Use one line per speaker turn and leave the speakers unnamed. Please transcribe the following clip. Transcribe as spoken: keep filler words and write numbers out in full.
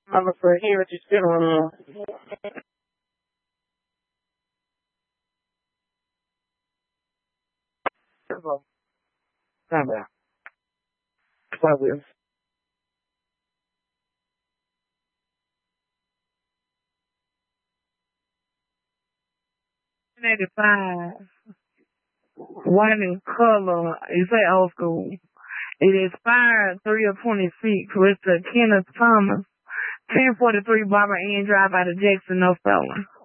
I'm afraid here at your funeral. Time out. I will. eighty-five. White in color. You say old school. It expired three of twenty-six with the Kenneth Thomas. ten forty-three Barbara Ann Drive out of Jackson, North Carolina.